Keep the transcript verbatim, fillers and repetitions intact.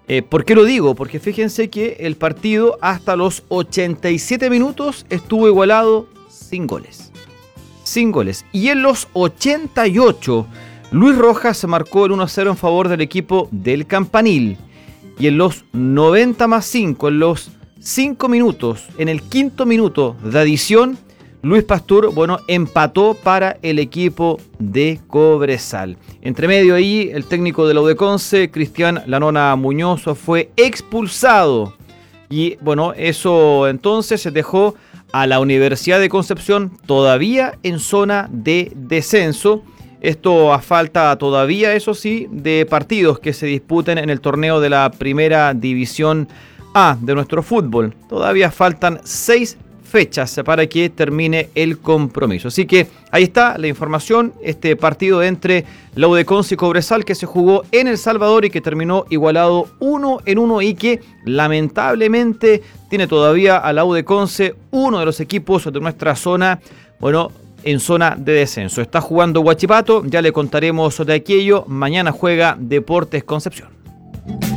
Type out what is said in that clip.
Eh, ¿Por qué lo digo? Porque fíjense que el partido hasta los ochenta y siete minutos estuvo igualado sin goles. Sin goles. Y en los ochenta y ocho, Luis Rojas se marcó el uno a cero en favor del equipo del Campanil. Y en los noventa más cinco, en los cinco minutos, en el quinto minuto de adición, Luis Pastur, bueno, empató para el equipo de Cobresal. Entre medio ahí, el técnico de la U D Conce, Cristian Lanona Muñoz, fue expulsado. Y bueno, eso entonces se dejó a la Universidad de Concepción todavía en zona de descenso. Esto a falta todavía, eso sí, de partidos que se disputen en el torneo de la Primera División A de nuestro fútbol. Todavía faltan seis fechas para que termine el compromiso. Así que ahí está la información, este partido entre la U D Conce y Cobresal que se jugó en El Salvador y que terminó igualado uno en uno y que lamentablemente tiene todavía a la U D Conce, uno de los equipos de nuestra zona, bueno, en zona de descenso. Está jugando Huachipato, ya le contaremos de aquello. Mañana juega Deportes Concepción.